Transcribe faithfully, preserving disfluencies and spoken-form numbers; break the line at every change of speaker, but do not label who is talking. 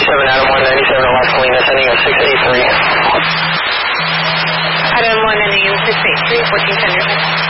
seven, Adam one, ninety-seven, Alaska Lima, sending a six eight three.
Adam one, ending in six eight three, fourteen ten.